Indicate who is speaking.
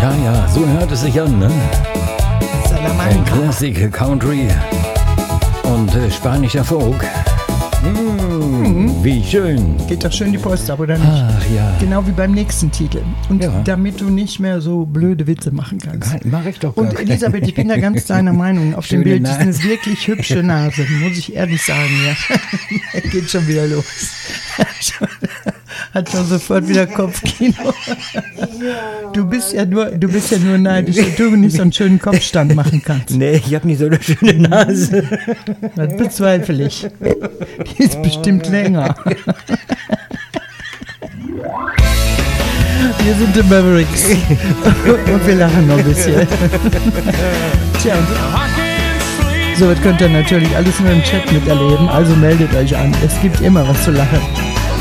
Speaker 1: Ja, so hört es sich an, ne? Ein Classic Country und spanischer Folk. Wie schön.
Speaker 2: Geht doch schön die Post ab, oder nicht?
Speaker 1: Ach ja.
Speaker 2: Genau wie beim nächsten Titel. Und
Speaker 1: Ja.
Speaker 2: damit du nicht mehr so blöde Witze machen kannst.
Speaker 1: Mach ich doch gar
Speaker 2: Und
Speaker 1: keine.
Speaker 2: Elisabeth, ich bin da ganz deiner Meinung. Auf dem
Speaker 1: Schöne
Speaker 2: Bild ist
Speaker 1: Nase.
Speaker 2: eine wirklich hübsche Nase, muss ich ehrlich sagen, ja. Geht schon wieder los. Hat schon sofort wieder Kopfkino. Du bist ja nur neidisch, dass du nicht so einen schönen Kopfstand machen kannst.
Speaker 1: Nee, ich hab nicht so eine schöne Nase.
Speaker 2: Das bezweifle ich. Die ist bestimmt länger. Wir sind die Mavericks. Und wir lachen noch ein bisschen. Tja, und so, das könnt ihr natürlich alles nur im Chat miterleben. Also meldet euch an. Es gibt immer was zu lachen.